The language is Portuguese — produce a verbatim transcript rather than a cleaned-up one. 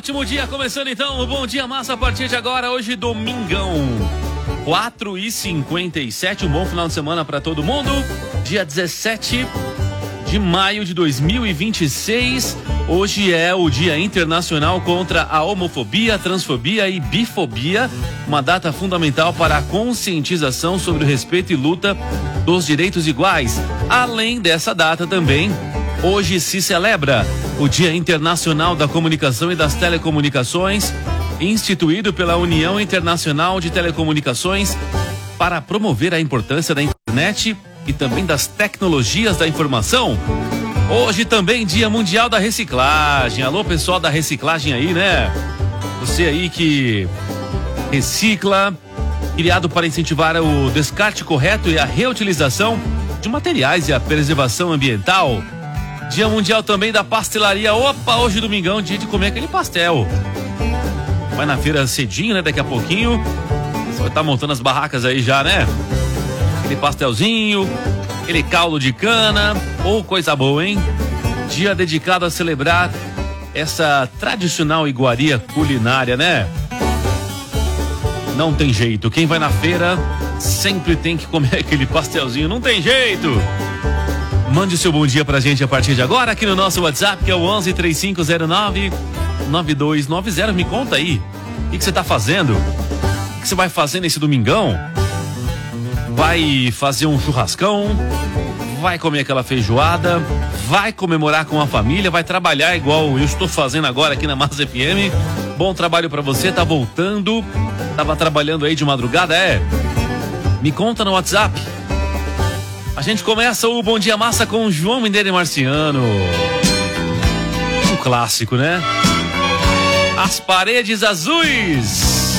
ótimo dia, começando então o Bom Dia Massa a partir de agora, hoje domingão, quatro e cinquenta e sete, um bom final de semana para todo mundo, dia dezessete de maio de dois mil e vinte e seis, hoje é o Dia Internacional contra a Homofobia, Transfobia e Bifobia, uma data fundamental para a conscientização sobre o respeito e luta dos direitos iguais. Além dessa data também, hoje se celebra o Dia Internacional da Comunicação e das Telecomunicações, instituído pela União Internacional de Telecomunicações para promover a importância da internet e também das tecnologias da informação. Hoje também Dia Mundial da Reciclagem. Alô, pessoal da reciclagem aí, né? Você aí que recicla, criado para incentivar o descarte correto e a reutilização de materiais e a preservação ambiental. Dia Mundial também da Pastelaria. Opa, hoje domingão, dia de comer aquele pastel. Vai na feira cedinho, né? Daqui a pouquinho. Você vai estar montando as barracas aí já, né? Aquele pastelzinho, aquele caldo de cana. Oh, coisa boa, hein? Dia dedicado a celebrar essa tradicional iguaria culinária, né? Não tem jeito. Quem vai na feira sempre tem que comer aquele pastelzinho. Não tem jeito. Mande o seu bom dia pra gente a partir de agora aqui no nosso WhatsApp, que é o onze, três cinco zero nove, nove dois nove zero. Me conta aí, o que você tá fazendo? O que você vai fazer nesse domingão? Vai fazer um churrascão? Vai comer aquela feijoada? Vai comemorar com a família? Vai trabalhar igual eu estou fazendo agora aqui na Massa F M? Bom trabalho pra você, tá voltando? Tava trabalhando aí de madrugada, é? Me conta no WhatsApp. A gente começa o Bom Dia Massa com João Mineiro e Marciano. Um clássico, né? As Paredes Azuis.